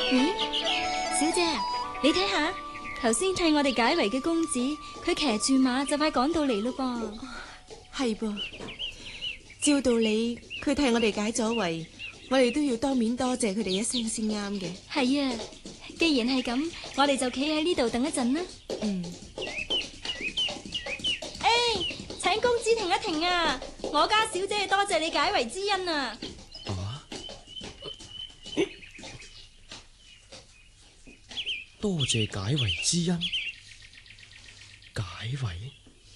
咦，小姐啊，你睇下，頭先替我哋解圍嘅公子，佢騎住馬就快趕到嚟咯噃。 係噃，照道理佢替我哋解咗圍，我哋都要當面多謝佢哋一聲先啱嘅。 係啊，既然係咁，我哋就企喺呢度等一陣啦。請公子停一停啊！我家小姐多謝你解圍之恩啊！ 多謝解圍之恩。解圍？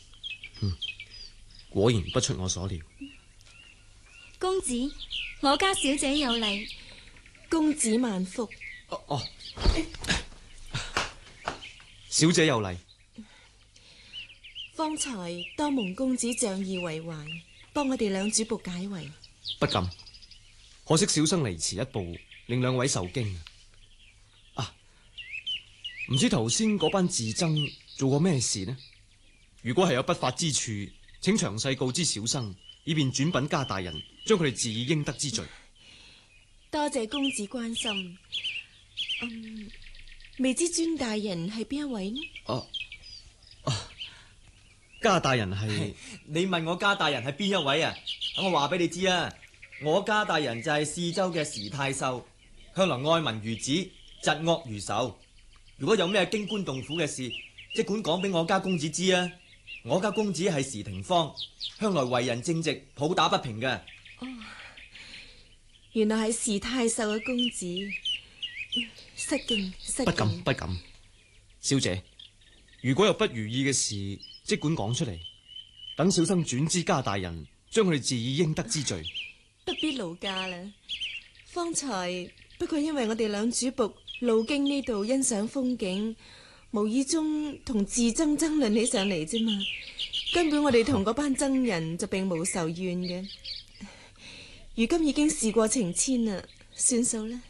果然不出我所料。 公子，我家小姐有禮。 公子萬福。 小姐有禮。 方才多蒙公子仗義為懷，幫我哋兩主僕解圍。 不敢，可惜小生嚟遲一步，令兩位受驚。唔知頭先嗰班自爭做過咩事呢？如果係有不法之處，請詳細告知小生，以便轉稟家大人，將佢哋治以應得之罪。 多謝公子關心。未知尊大人係邊一位呢？ 家大人係你問我家大人係邊一位啊？等我話俾你知啊！我家大人就係泗州嘅時太守，向來愛民如子，疾惡如仇。如果有咩驚棺動魄嘅事，即管講俾我家公子知啊！我家公子係時廷芳，向來為人正直，抱打不平嘅。 原來係時太守嘅公子，失敬。 不敢。小姐，如果有不如意嘅事，即管講出嚟，等小生轉知家大人，將佢哋治以應得之罪。 不必勞駕啦。方才不過因為我哋兩主僕路經呢度欣賞風景，無意中同自爭論起上嚟啫嘛。根本我哋同嗰班僧人就並無仇怨嘅。如今已經事過情遷啦，算數啦。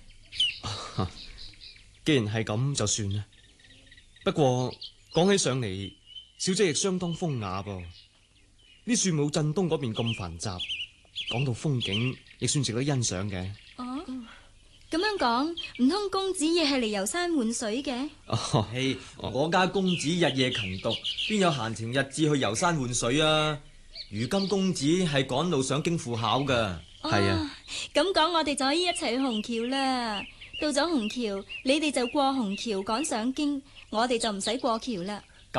既然係咁就算啦。不過講起上嚟，小姐亦相當風雅噃。呢樹冇鎮東嗰邊咁繁雜，講到風景亦算值得欣賞嘅。 咁樣講，唔通公子亦係嚟遊山玩水嘅？ 我家公子日夜勤讀，邊有閒情逸致去遊山玩水啊？如今公子係趕路上京赴考噶。 係啊。 咁講，我哋就可以一齊去虹橋啦。到咗虹橋，你哋就過虹橋趕上京，我哋就唔使過橋啦。